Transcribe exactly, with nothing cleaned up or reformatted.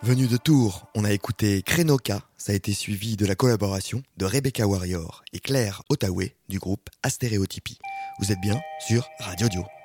Venu de Tours, on a écouté Krenoka, ça a été suivi de la collaboration de Rebecca Warrior et Claire Ottaway du groupe Astéréotypie. Vous êtes bien sur Radio Dio.